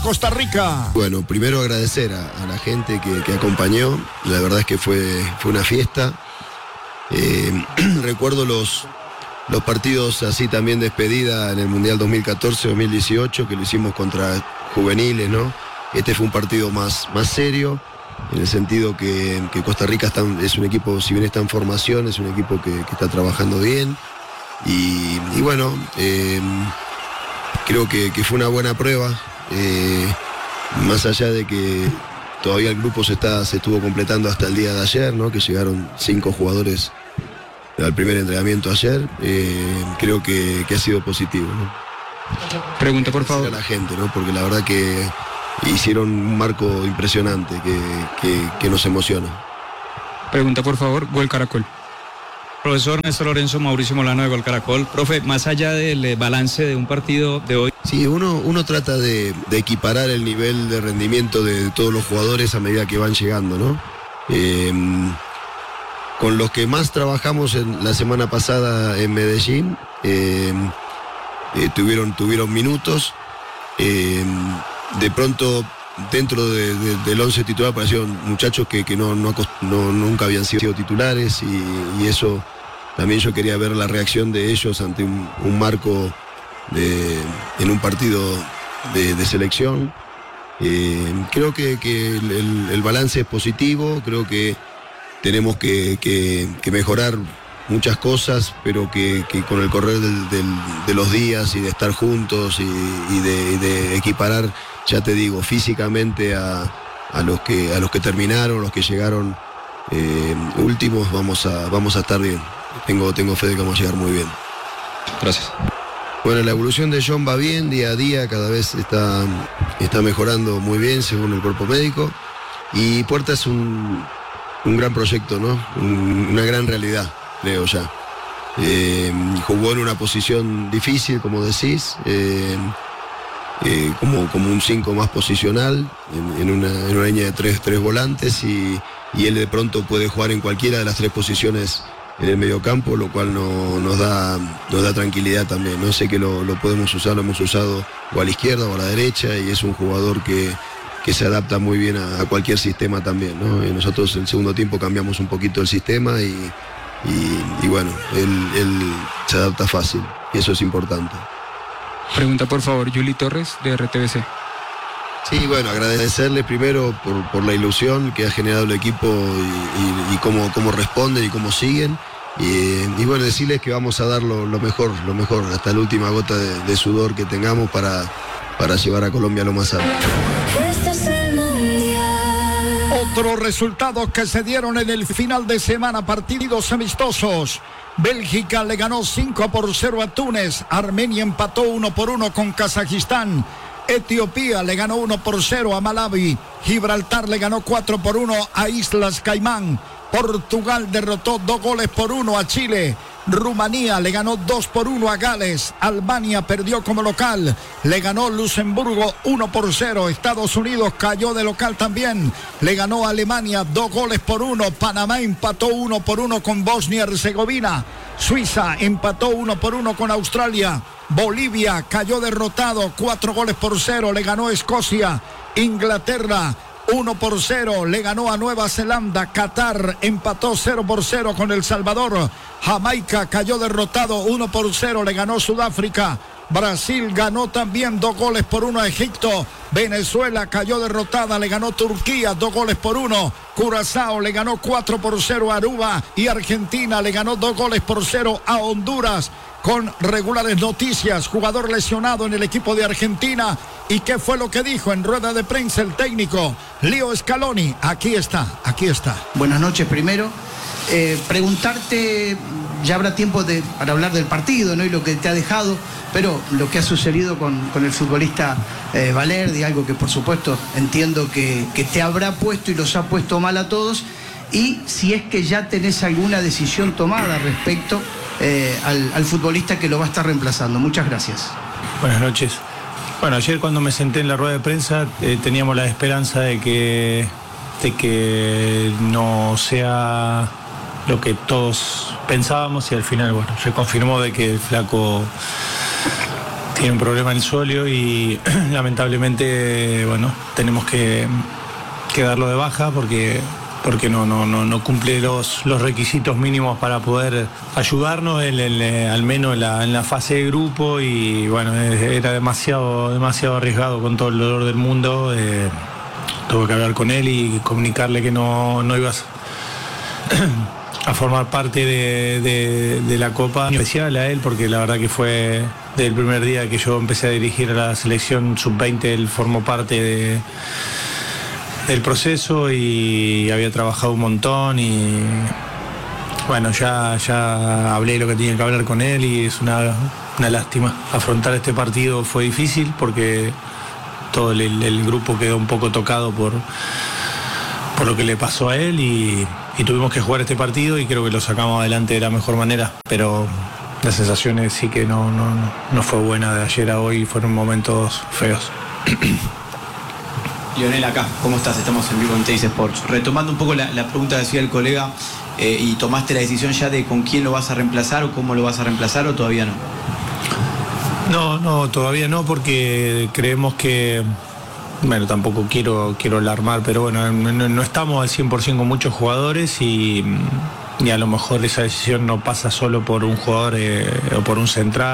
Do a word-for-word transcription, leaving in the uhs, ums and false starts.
Costa Rica. Bueno, primero agradecer a, a la gente que, que acompañó. La verdad es que fue, fue una fiesta. Eh, recuerdo los, los partidos así también de despedida en el Mundial dos mil catorce dos mil dieciocho, que lo hicimos contra juveniles, ¿no? Este fue un partido más, más serio, en el sentido que, que Costa Rica está, es un equipo, si bien está en formación, es un equipo que, que está trabajando bien. Y, y bueno, eh, creo que, que fue una buena prueba. Eh, más allá de que todavía el grupo se, está, se estuvo completando hasta el día de ayer, ¿no? Que llegaron cinco jugadores al primer entrenamiento ayer, eh, creo que, que ha sido positivo, ¿no? Pregunta, por favor. A la gente, ¿no? Porque la verdad que hicieron un marco impresionante que, que, que nos emociona. Pregunta, por favor, Gol Caracol. Profesor Néstor Lorenzo, Mauricio Molano de Gol Caracol. Profe, más allá del balance de un partido de hoy. Sí, uno, uno trata de, de equiparar el nivel de rendimiento de todos los jugadores a medida que van llegando, ¿no? Eh, con los que más trabajamos en la semana pasada en Medellín, eh, eh, tuvieron, tuvieron minutos. Eh, de pronto, dentro de, de, del once titular aparecieron muchachos que, que no, no, no, nunca habían sido titulares y, y eso también yo quería ver la reacción de ellos ante un, un marco de, en un partido de, de selección. Eh, creo que, que el, el balance es positivo, creo que tenemos que, que, que mejorar muchas cosas, pero que, que con el correr del, del, de los días y de estar juntos y, y, de, y de equiparar, ya te digo, físicamente a, a, los, que, a los que terminaron, los que llegaron eh, últimos, vamos a, vamos a estar bien. Tengo, tengo fe de que vamos a llegar muy bien. Gracias. Bueno, la evolución de John va bien, día a día, cada vez está, está mejorando muy bien según el cuerpo médico. Y Puerta es un, un gran proyecto, ¿no? Un, una gran realidad, creo ya. Eh, jugó en una posición difícil, como decís, eh, eh, como, como un cinco más posicional, en, en, una, en una línea de tres, tres volantes, y, y él de pronto puede jugar en cualquiera de las tres posiciones en el mediocampo, lo cual no, nos, da, nos da tranquilidad también. No sé que lo, lo podemos usar, lo hemos usado o a la izquierda o a la derecha, y es un jugador que, que se adapta muy bien a, a cualquier sistema también, ¿no? Y nosotros en el segundo tiempo cambiamos un poquito el sistema y, y, y bueno, él, él se adapta fácil y eso es importante. Pregunta, por favor, Juli Torres de R T V C. Sí, bueno, agradecerle primero por, por la ilusión que ha generado el equipo y, y, y cómo, cómo responden y cómo siguen. Y, y bueno, decirles que vamos a dar lo, lo mejor, lo mejor, hasta la última gota de, de sudor que tengamos para, para llevar a Colombia a lo más alto. Otros resultados que se dieron en el final de semana, partidos amistosos. Bélgica le ganó cinco por cero a Túnez. Armenia empató uno por uno con Kazajistán. Etiopía le ganó uno por cero a Malawi. Gibraltar le ganó cuatro por uno a Islas Caimán. Portugal derrotó dos goles por uno a Chile. Rumanía le ganó dos por uno a Gales. Albania perdió como local. Le ganó Luxemburgo uno por cero. Estados Unidos cayó de local también. Le ganó a Alemania dos goles por uno. Panamá empató uno por uno con Bosnia-Herzegovina. Suiza empató uno por uno con Australia. Bolivia cayó derrotado cuatro goles por cero. Le ganó Escocia. Inglaterra uno por cero le ganó a Nueva Zelanda. Qatar empató cero por cero con El Salvador. Jamaica cayó derrotado uno por cero, le ganó Sudáfrica. Brasil ganó también dos goles por uno a Egipto. Venezuela cayó derrotada, le ganó Turquía dos goles por uno. Curazao le ganó cuatro por cero a Aruba. Y Argentina le ganó dos goles por cero a Honduras. Con regulares noticias, jugador lesionado en el equipo de Argentina. ¿Y qué fue lo que dijo en rueda de prensa el técnico Leo Scaloni? Aquí está, aquí está. Buenas noches primero. Eh, preguntarte, ya habrá tiempo de, para hablar del partido, ¿no? Y lo que te ha dejado, pero lo que ha sucedido con, con el futbolista eh, Valerdi, algo que por supuesto entiendo que, que te habrá puesto y los ha puesto mal a todos, y si es que ya tenés alguna decisión tomada respecto eh, al, al futbolista que lo va a estar reemplazando. Muchas gracias. Buenas noches. Bueno, ayer cuando me senté en la rueda de prensa eh, teníamos la esperanza de que, de que no sea lo que todos pensábamos, y al final, bueno, se confirmó de que el flaco tiene un problema en el sóleo y lamentablemente, bueno, tenemos que, que darlo de baja porque, porque no, no, no, no cumple los, los requisitos mínimos para poder ayudarnos, en, en, al menos en la, en la fase de grupo, y bueno, era demasiado, demasiado arriesgado con todo el dolor del mundo. Eh, tuve que hablar con él y comunicarle que no, no ibas a formar parte de, de, de la Copa, especial a él, porque la verdad que fue desde el primer día que yo empecé a dirigir a la selección sub veinte, él formó parte de, del proceso y había trabajado un montón, y bueno, ya, ya hablé lo que tenía que hablar con él, y es una, una lástima. Afrontar este partido fue difícil porque todo el, el grupo quedó un poco tocado por, por lo que le pasó a él, y y tuvimos que jugar este partido y creo que lo sacamos adelante de la mejor manera, pero las sensaciones sí que no, no, no fue buena de ayer a hoy, fueron momentos feos. Lionel, acá, ¿cómo estás? Estamos en vivo en Teis Sports. Retomando un poco la, la pregunta que hacía el colega, eh, ¿y tomaste la decisión ya de con quién lo vas a reemplazar o cómo lo vas a reemplazar, o todavía no? No, no, todavía no, porque creemos que... Bueno, tampoco quiero, quiero alarmar, pero bueno, no, no estamos al cien por ciento con muchos jugadores, y, y a lo mejor esa decisión no pasa solo por un jugador eh, o por un central.